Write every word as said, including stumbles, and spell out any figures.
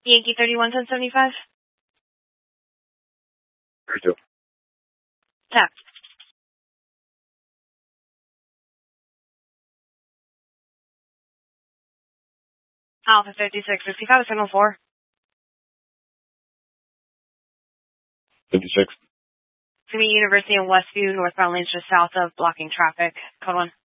Yankee thirty-one ten seventy-five. thirty-two. Tap. Alpha fifty-six sixty-five, signal four. fifty-six. To me, University and Westview, northbound lanes just south of blocking traffic. Code one.